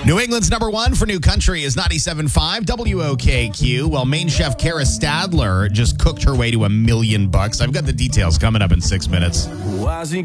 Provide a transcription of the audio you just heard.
New England's number one for new country is 97.5 WOKQ. Well, main chef Kara Stadler just cooked her way to $1 million. I've got the details coming up in 6 minutes.